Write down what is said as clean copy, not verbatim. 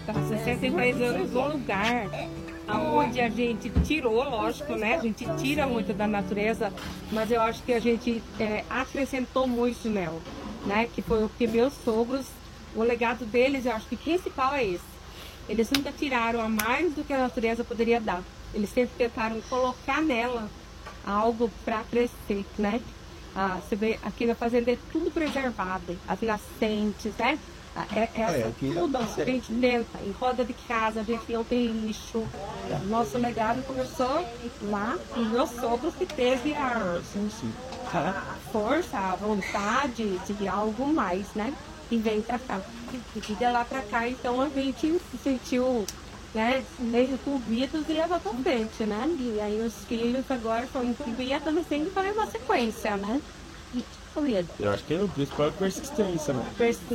Tá, 62 anos no lugar onde a gente tirou, lógico, né? A gente tira muito da natureza, mas eu acho que a gente acrescentou muito nela, né? Que foi o que meus sogros, o legado deles, eu acho que o principal é esse. Eles nunca tiraram a mais do que a natureza poderia dar. Eles sempre tentaram colocar nela algo para crescer, né? Você vê aqui na fazenda é tudo preservado, as nascentes, né? Tudo a gente tenta, em roda de casa, a gente não tem lixo. Nosso legado começou lá, e meus sogros que teve a força, a vontade de algo mais, né? E vem pra cá. E de lá pra cá, então a gente se sentiu, né, meio incumbidos e leva pra frente, né? E aí os filhos agora foram incumbidos e a adolescente vai uma sequência, né? Eu acho que o principal é persistência, né?